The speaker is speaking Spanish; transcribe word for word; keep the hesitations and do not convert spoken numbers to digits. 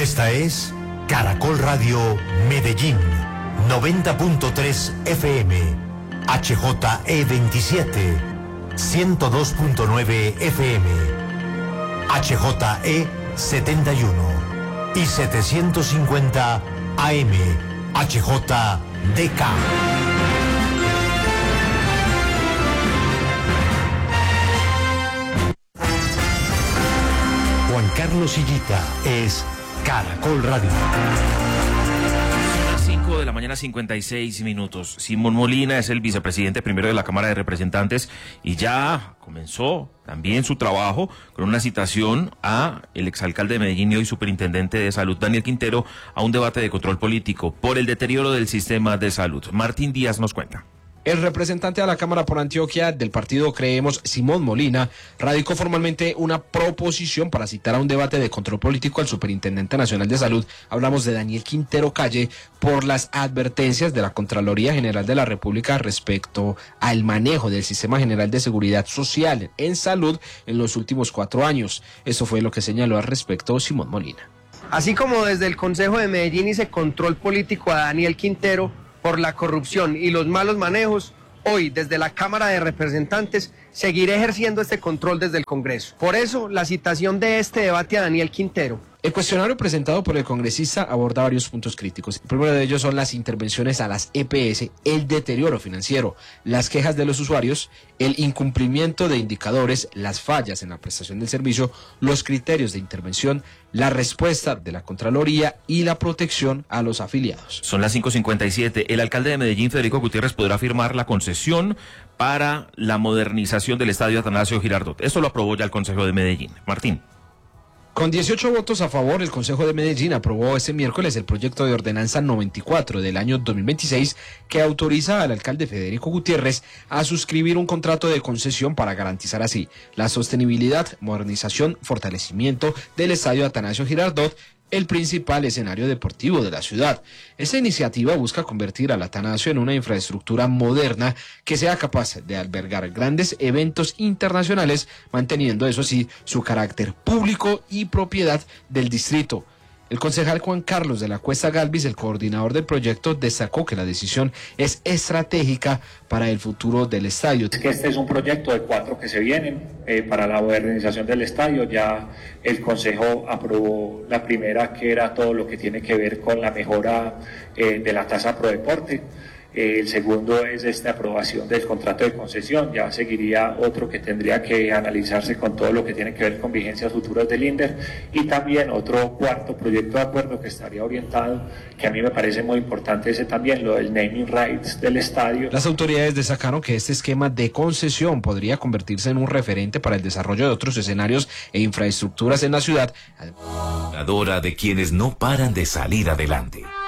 Esta es Caracol Radio Medellín, noventa punto tres F M, H J E veintisiete, ciento dos punto nueve F M, H J E setenta y uno y setecientos cincuenta A M, H J D K. Juan Carlos Sillita es Caracol Radio. cinco de la mañana, cincuenta y seis minutos. Simón Molina es el vicepresidente primero de la Cámara de Representantes y ya comenzó también su trabajo con una citación a el exalcalde de Medellín y hoy superintendente de salud, Daniel Quintero, a un debate de control político por el deterioro del sistema de salud. Martín Díaz nos cuenta. El representante de la Cámara por Antioquia del partido Creemos, Simón Molina, radicó formalmente una proposición para citar a un debate de control político al Superintendente Nacional de Salud. Hablamos de Daniel Quintero Calle por las advertencias de la Contraloría General de la República respecto al manejo del Sistema General de Seguridad Social en salud en los últimos cuatro años. Eso fue lo que señaló al respecto Simón Molina. Así como desde el Consejo de Medellín hice control político a Daniel Quintero por la corrupción y los malos manejos, hoy desde la Cámara de Representantes seguiré ejerciendo este control desde el Congreso. Por eso, la citación de este debate a Daniel Quintero. El cuestionario presentado por el congresista aborda varios puntos críticos. El primero de ellos son las intervenciones a las E P S, el deterioro financiero, las quejas de los usuarios, el incumplimiento de indicadores, las fallas en la prestación del servicio, los criterios de intervención, la respuesta de la Contraloría y la protección a los afiliados. Son las cinco cincuenta y siete. El alcalde de Medellín, Federico Gutiérrez, podrá firmar la concesión para la modernización del estadio Atanasio Girardot. Esto lo aprobó ya el Consejo de Medellín. Martín. Con dieciocho votos a favor, el Consejo de Medellín aprobó este miércoles el proyecto de ordenanza noventa y cuatro del año dos mil veintiséis que autoriza al alcalde Federico Gutiérrez a suscribir un contrato de concesión para garantizar así la sostenibilidad, modernización, fortalecimiento del estadio Atanasio Girardot, el principal escenario deportivo de la ciudad. Esta iniciativa busca convertir al Atanasio en una infraestructura moderna que sea capaz de albergar grandes eventos internacionales, manteniendo eso sí su carácter público y propiedad del distrito. El concejal Juan Carlos de la Cuesta Galvis, el coordinador del proyecto, destacó que la decisión es estratégica para el futuro del estadio. Este es un proyecto de cuatro que se vienen eh, para la modernización del estadio. Ya el Consejo aprobó la primera, que era todo lo que tiene que ver con la mejora eh, de la tasa pro deporte. Eh, el segundo es esta aprobación del contrato de concesión. Ya seguiría otro que tendría que analizarse con todo lo que tiene que ver con vigencias futuras del INDER, y también otro cuarto proyecto de acuerdo que estaría orientado, que a mí me parece muy importante ese también, lo del naming rights del estadio. Las autoridades destacaron que este esquema de concesión podría convertirse en un referente para el desarrollo de otros escenarios e infraestructuras en la ciudad. La hora de quienes no paran de salir adelante.